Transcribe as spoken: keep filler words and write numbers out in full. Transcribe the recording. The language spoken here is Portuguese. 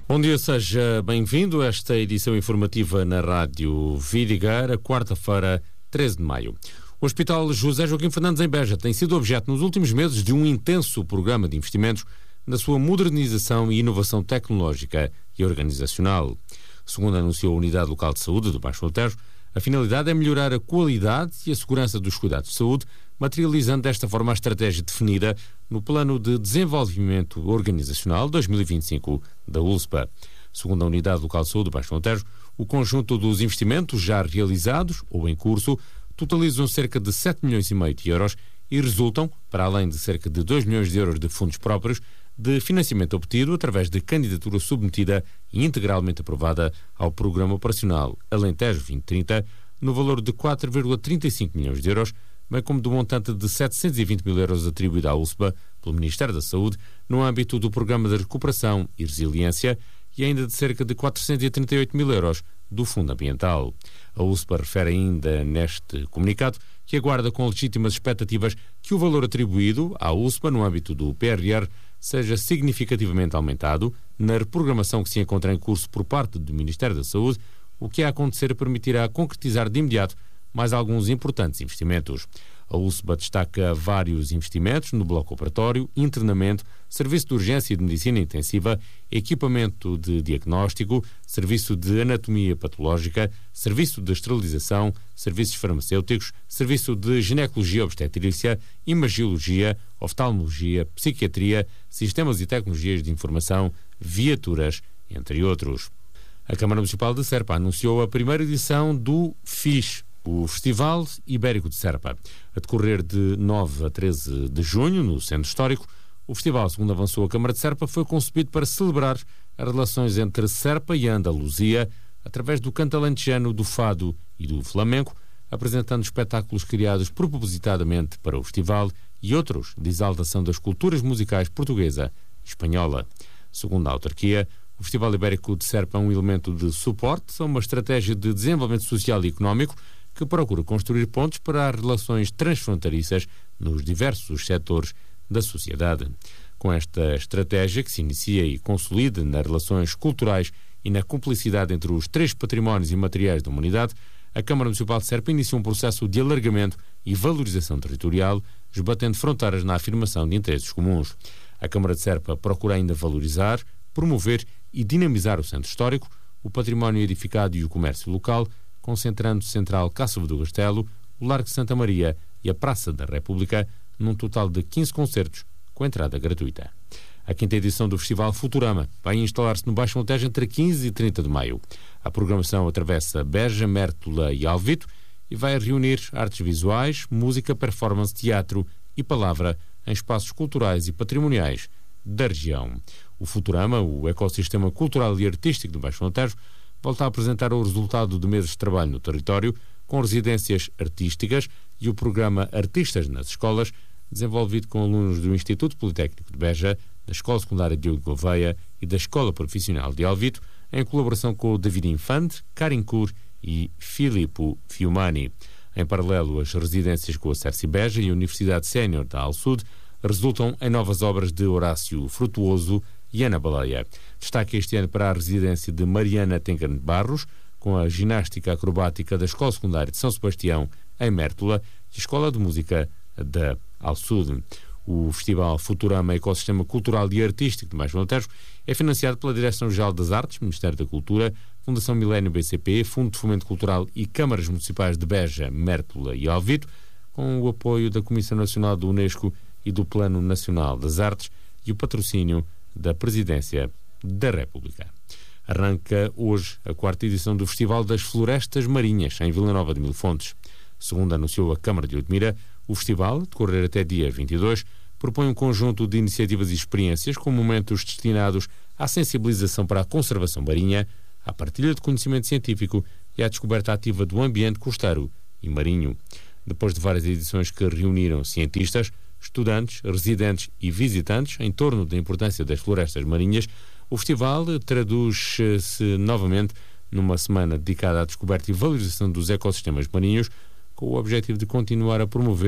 Bom dia, seja bem-vindo a esta edição informativa na Rádio Vidigueira, quarta-feira, treze de maio. O Hospital José Joaquim Fernandes em Beja tem sido objeto nos últimos meses de um intenso programa de investimentos na sua modernização e inovação tecnológica e organizacional. Segundo anunciou a Unidade Local de Saúde do Baixo Alentejo, a finalidade é melhorar a qualidade e a segurança dos cuidados de saúde, materializando desta forma a estratégia definida no Plano de Desenvolvimento Organizacional dois mil e vinte e cinco da U L S P A. Segundo a Unidade Local de Saúde do Baixo Alentejo, o conjunto dos investimentos já realizados ou em curso totalizam cerca de sete milhões e meio de euros e resultam, para além de cerca de dois milhões de euros de fundos próprios, de financiamento obtido através de candidatura submetida e integralmente aprovada ao Programa Operacional Alentejo vinte trinta, no valor de quatro vírgula trinta e cinco milhões de euros, bem como do montante de setecentos e vinte mil euros atribuído à U L S P A pelo Ministério da Saúde no âmbito do Programa de Recuperação e Resiliência e ainda de cerca de quatrocentos e trinta e oito mil euros do Fundo Ambiental. A U L S P A refere ainda neste comunicado que aguarda com legítimas expectativas que o valor atribuído à U L S P A no âmbito do P R R seja significativamente aumentado na reprogramação que se encontra em curso por parte do Ministério da Saúde, o que a acontecer permitirá concretizar de imediato mais alguns importantes investimentos. A U L S P A destaca vários investimentos no bloco operatório, internamento, serviço de urgência e de medicina intensiva, equipamento de diagnóstico, serviço de anatomia patológica, serviço de esterilização, serviços farmacêuticos, serviço de ginecologia obstetrícia, imagiologia, oftalmologia, psiquiatria, sistemas e tecnologias de informação, viaturas, entre outros. A Câmara Municipal de Serpa anunciou a primeira edição do F I S, o Festival Ibérico de Serpa. A decorrer de nove a treze de junho, no Centro Histórico, o festival, segundo avançou a Câmara de Serpa, foi concebido para celebrar as relações entre Serpa e a Andaluzia, através do canto alentejano, do fado e do flamenco, apresentando espetáculos criados propositadamente para o festival e outros de exaltação das culturas musicais portuguesa e espanhola. Segundo a autarquia, o Festival Ibérico de Serpa é um elemento de suporte a uma estratégia de desenvolvimento social e económico que procura construir pontos para as relações transfronteiriças nos diversos setores da sociedade. Com esta estratégia, que se inicia e consolida nas relações culturais e na cumplicidade entre os três patrimónios imateriais da humanidade, a Câmara Municipal de Serpa inicia um processo de alargamento e valorização territorial, esbatendo fronteiras na afirmação de interesses comuns. A Câmara de Serpa procura ainda valorizar, promover e dinamizar o centro histórico, o património edificado e o comércio local, concentrando Central Cássio do Castelo, o Largo de Santa Maria e a Praça da República, num total de quinze concertos, com entrada gratuita. A quinta edição do Festival Futurama vai instalar-se no Baixo Alentejo entre quinze e trinta de maio. A programação atravessa Beja, Mértola e Alvito e vai reunir artes visuais, música, performance, teatro e palavra em espaços culturais e patrimoniais da região. O Futurama, o ecossistema cultural e artístico do Baixo Alentejo, volta a apresentar o resultado de meses de trabalho no território, com residências artísticas e o programa Artistas nas Escolas, desenvolvido com alunos do Instituto Politécnico de Beja, da Escola Secundária Diogo Gouveia e da Escola Profissional de Alvito, em colaboração com o David Infante, Karin Kur e Filippo Fiumani. Em paralelo, as residências com a Cerci Beja e a Universidade Sénior da Al-Sud resultam em novas obras de Horácio Frutuoso e Ana Baleia. Destaque este ano para a residência de Mariana Tengan Barros, com a ginástica acrobática da Escola Secundária de São Sebastião, em Mértola, e a Escola de Música da Al-Sud. O Festival Futurama Ecossistema Cultural e Artístico de Baixo Alentejo é financiado pela Direção-Geral das Artes, Ministério da Cultura, Fundação Milênio B C P, Fundo de Fomento Cultural e Câmaras Municipais de Beja, Mértola e Alvito, com o apoio da Comissão Nacional do Unesco e do Plano Nacional das Artes e o patrocínio da Presidência da República. Arranca hoje a quarta edição do Festival das Florestas Marinhas, em Vila Nova de Mil Fontes. Segundo anunciou a Câmara de Odmira, o festival, a decorrer até dia vinte e dois, propõe um conjunto de iniciativas e experiências com momentos destinados à sensibilização para a conservação marinha, à partilha de conhecimento científico e à descoberta ativa do ambiente costeiro e marinho. Depois de várias edições que reuniram cientistas, estudantes, residentes e visitantes em torno da importância das florestas marinhas, o festival traduz-se novamente numa semana dedicada à descoberta e valorização dos ecossistemas marinhos, com o objetivo de continuar a promover